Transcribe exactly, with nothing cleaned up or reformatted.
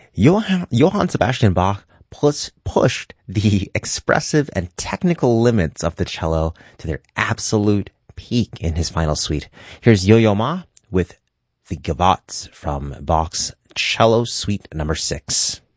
Johann, Johann Sebastian Bach push, pushed the expressive and technical limits of the cello to their absolute peak in his final suite. Here's Yo-Yo Ma with the Gavottes from Bach's Cello Suite number six.